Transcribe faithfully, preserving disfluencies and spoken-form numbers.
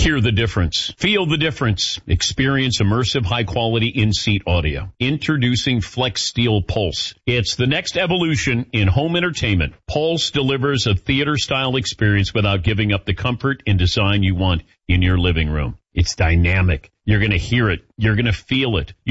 Hear the difference. Feel the difference. Experience immersive, high-quality in-seat audio. Introducing Flex Steel Pulse. It's the next evolution in home entertainment. Pulse delivers a theater-style experience without giving up the comfort and design you want in your living room. It's dynamic. You're going to hear it. You're going to feel it.